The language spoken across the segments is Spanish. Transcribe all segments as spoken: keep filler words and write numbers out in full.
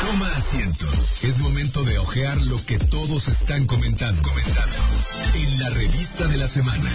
Toma asiento. Es momento de ojear lo que todos están comentando. Comentando en la revista de la semana.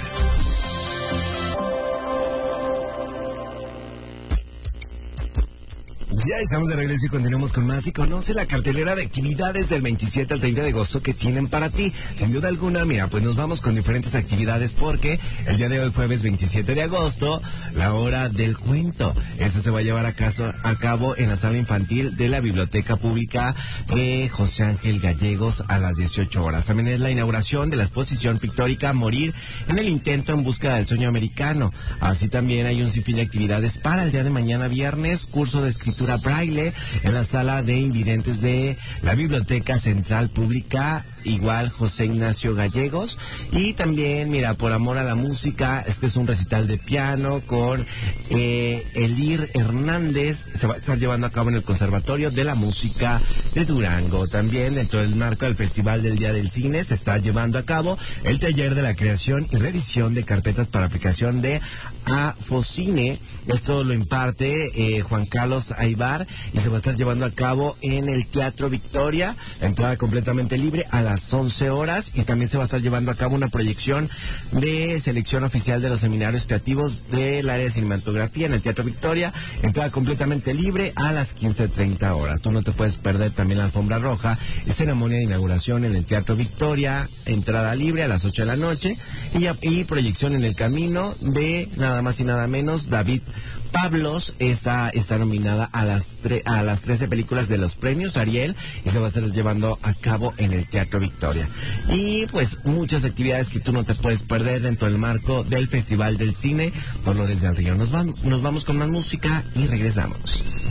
Ya estamos de regreso y continuamos con más. Y conoce la cartelera de actividades del veintisiete al treinta de agosto que tienen para ti. Sin duda alguna, mira, pues nos vamos con diferentes actividades porque el día de hoy, jueves veintisiete de agosto, la hora del cuento. Eso se va a llevar a, caso, a cabo en la sala infantil de la Biblioteca Pública de José Ángel Gallegos a las dieciocho horas. También es la inauguración de la exposición pictórica Morir en el intento en busca del sueño americano. Así también hay un sinfín de actividades para el día de mañana viernes, curso de escritura braille en la sala de invidentes de la Biblioteca Central Pública, igual José Ignacio Gallegos. Y también, mira, por amor a la música, este es un recital de piano con eh, Elir Hernández, se va a estar llevando a cabo en el Conservatorio de la Música de Durango. También dentro del marco del Festival del Día del Cine se está llevando a cabo el taller de la creación y revisión de carpetas para aplicación de Afocine. Esto lo imparte eh, Juan Carlos Aybar y se va a estar llevando a cabo en el Teatro Victoria, entrada completamente libre a las once horas, y también se va a estar llevando a cabo una proyección de selección oficial de los seminarios creativos del área de cinematografía en el Teatro Victoria, entrada completamente libre a las quince treinta horas. Tú no te puedes perder también la alfombra roja y ceremonia de inauguración en el Teatro Victoria, entrada libre a las ocho de la noche, y, y proyección en el camino de nada más y nada menos David Pablos. Está, está nominada a las, tre, a las trece películas de los premios Ariel y se va a estar llevando a cabo en el Teatro Victoria. Y pues muchas actividades que tú no te puedes perder dentro del marco del Festival del Cine Dolores del Río. Nos vamos, nos vamos con más música y regresamos.